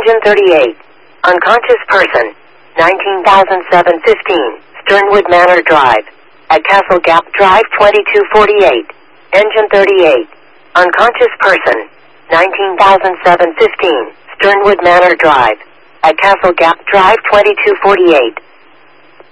Engine 38. Unconscious person. 19,715. Sternwood Manor Drive. At Castle Gap Drive 2248. Engine 38. Unconscious person. 19,715. Sternwood Manor Drive. At Castle Gap Drive 2248.